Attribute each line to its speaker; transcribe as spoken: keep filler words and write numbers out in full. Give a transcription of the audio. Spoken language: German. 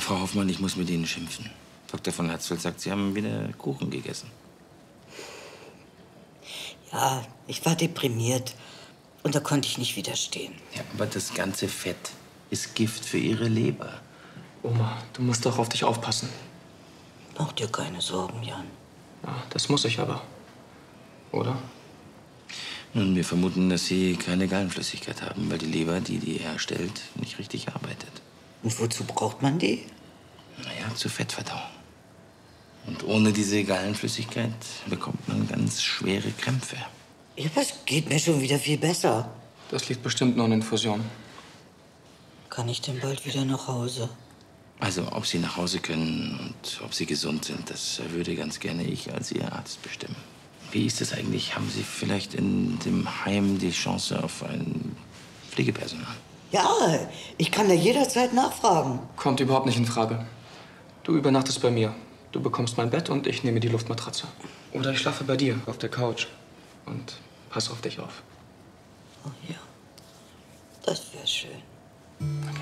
Speaker 1: Frau Hoffmann, ich muss mit Ihnen schimpfen. Doktor von Herzfeld sagt, Sie haben wieder Kuchen gegessen.
Speaker 2: Ja, ich war deprimiert. Und da konnte ich nicht widerstehen.
Speaker 1: Ja, aber das ganze Fett ist Gift für Ihre Leber.
Speaker 3: Oma, du musst doch auf dich aufpassen.
Speaker 2: Mach dir keine Sorgen, Jan.
Speaker 3: Ja, das muss ich aber. Oder?
Speaker 1: Nun, wir vermuten, dass Sie keine Gallenflüssigkeit haben, weil die Leber, die die herstellt, nicht richtig arbeitet.
Speaker 2: Und wozu braucht man die?
Speaker 1: Naja, zur Fettverdauung. Und ohne diese Gallenflüssigkeit bekommt man ganz schwere Krämpfe.
Speaker 2: Ja, aber es geht mir schon wieder viel besser.
Speaker 3: Das liegt bestimmt nur an Infusion.
Speaker 2: Kann ich denn bald wieder nach Hause?
Speaker 1: Also, ob Sie nach Hause können und ob Sie gesund sind, das würde ganz gerne ich als Ihr Arzt bestimmen. Wie ist das eigentlich? Haben Sie vielleicht in dem Heim die Chance auf ein Pflegepersonal?
Speaker 2: Ja, ich kann da jederzeit nachfragen.
Speaker 3: Kommt überhaupt nicht in Frage. Du übernachtest bei mir. Du bekommst mein Bett und ich nehme die Luftmatratze. Oder ich schlafe bei dir auf der Couch und pass auf dich auf.
Speaker 2: Oh ja, das wäre schön.